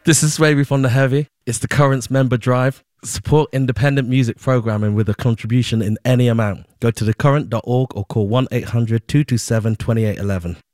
This is Swavy from The Heavy. It's the Currents member drive. Support independent music programming with a contribution in any amount. Go to thecurrent.org or call 1-800-227-2811.